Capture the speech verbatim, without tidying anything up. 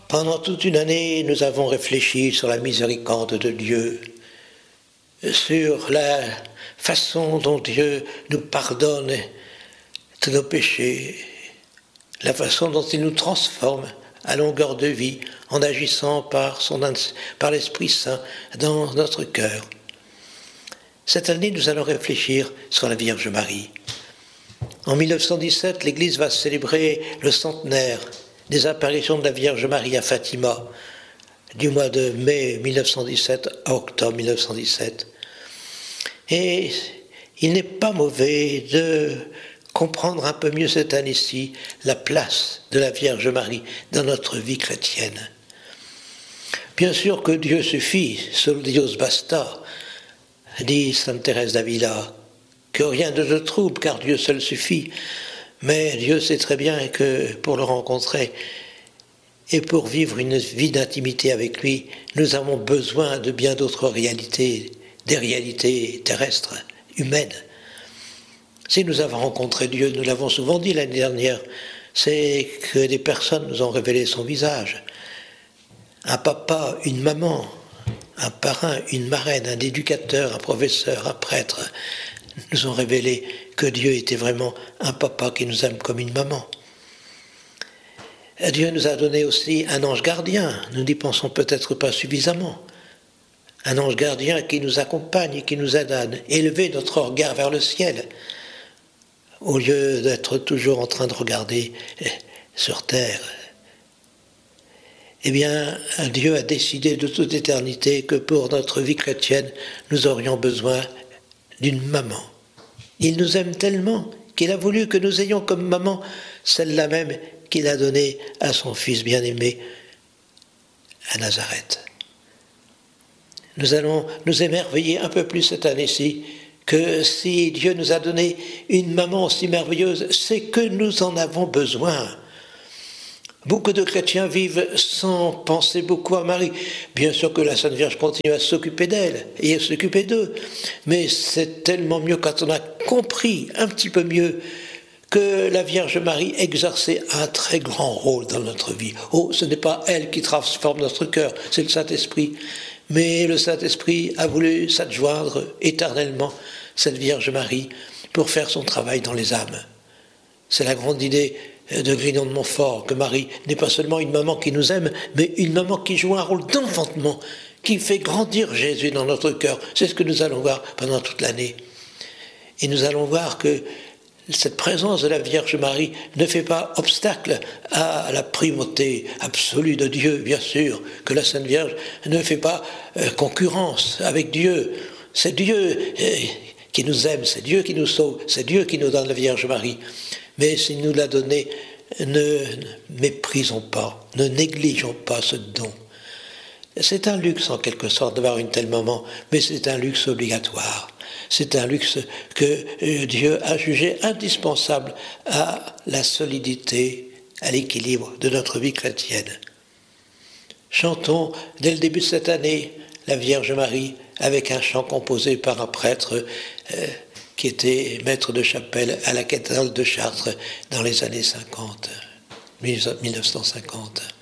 Pendant toute une année, nous avons réfléchi sur la miséricorde de Dieu, sur la façon dont Dieu nous pardonne tous nos péchés, la façon dont il nous transforme à longueur de vie en agissant par, son, par l'Esprit Saint dans notre cœur. Cette année, nous allons réfléchir sur la Vierge Marie. En mille neuf cent dix-sept, l'Église va célébrer le centenaire des apparitions de la Vierge Marie à Fatima, du mois de mai mille neuf cent dix-sept à octobre mille neuf cent dix-sept. Et il n'est pas mauvais de comprendre un peu mieux cette année-ci la place de la Vierge Marie dans notre vie chrétienne. Bien sûr que Dieu suffit, solo Dios basta, dit sainte Thérèse d'Avila, que rien ne te trouble car Dieu seul suffit. Mais Dieu sait très bien que pour le rencontrer et pour vivre une vie d'intimité avec lui, nous avons besoin de bien d'autres réalités, des réalités terrestres, humaines. Si nous avons rencontré Dieu, nous l'avons souvent dit l'année dernière, c'est que des personnes nous ont révélé son visage. Un papa, une maman, un parrain, une marraine, un éducateur, un professeur, un prêtre, nous ont révélé que Dieu était vraiment un papa qui nous aime comme une maman. Dieu nous a donné aussi un ange gardien, nous n'y pensons peut-être pas suffisamment. Un ange gardien qui nous accompagne et qui nous aide à élever notre regard vers le ciel, au lieu d'être toujours en train de regarder sur terre. Eh bien, Dieu a décidé de toute éternité que pour notre vie chrétienne, nous aurions besoin d'une maman. Il nous aime tellement qu'il a voulu que nous ayons comme maman celle-là même qu'il a donnée à son fils bien-aimé à Nazareth. Nous allons nous émerveiller un peu plus cette année-ci que si Dieu nous a donné une maman aussi merveilleuse, c'est que nous en avons besoin. Beaucoup de chrétiens vivent sans penser beaucoup à Marie. Bien sûr que la Sainte Vierge continue à s'occuper d'elle et à s'occuper d'eux, mais c'est tellement mieux quand on a compris un petit peu mieux que la Vierge Marie exerçait un très grand rôle dans notre vie. Oh, ce n'est pas elle qui transforme notre cœur, c'est le Saint-Esprit. Mais le Saint-Esprit a voulu s'adjoindre éternellement cette Vierge Marie pour faire son travail dans les âmes. C'est la grande idée de Grignon de Montfort, que Marie n'est pas seulement une maman qui nous aime, mais une maman qui joue un rôle d'enfantement, qui fait grandir Jésus dans notre cœur. C'est ce que nous allons voir pendant toute l'année. Et nous allons voir que cette présence de la Vierge Marie ne fait pas obstacle à la primauté absolue de Dieu, bien sûr, que la Sainte Vierge ne fait pas euh, concurrence avec Dieu. C'est Dieu euh, qui nous aime, c'est Dieu qui nous sauve, c'est Dieu qui nous donne la Vierge Marie. Mais s'il nous l'a donné, ne méprisons pas, ne négligeons pas ce don. C'est un luxe en quelque sorte d'avoir une telle maman, mais c'est un luxe obligatoire. C'est un luxe que Dieu a jugé indispensable à la solidité, à l'équilibre de notre vie chrétienne. Chantons dès le début de cette année la Vierge Marie avec un chant composé par un prêtre euh, qui était maître de chapelle à la cathédrale de Chartres dans les années cinquante, mille neuf cent cinquante.